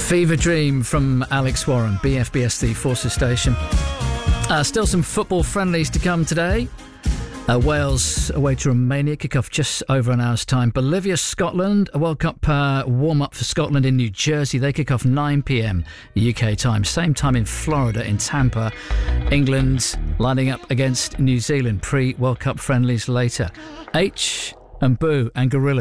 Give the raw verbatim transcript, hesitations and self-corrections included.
Fever Dream from Alex Warren, B F B S the Forces Station. Uh, still some football friendlies to come today. Uh, Wales away to Romania, kick off just over an hour's time. Bolivia, Scotland, a World Cup uh, warm-up for Scotland in New Jersey. They kick off nine p.m. U K time. Same time in Florida, in Tampa. England lining up against New Zealand. Pre-World Cup friendlies later. H and Boo and Gorilla.